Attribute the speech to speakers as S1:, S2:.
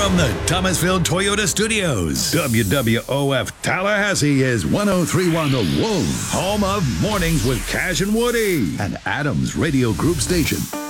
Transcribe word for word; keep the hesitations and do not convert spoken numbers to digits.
S1: From the Thomasville Toyota Studios, W W O F Tallahassee is one oh three point one The Wolf, home of Mornings with Cash and Woody, and Adams Radio Group Station.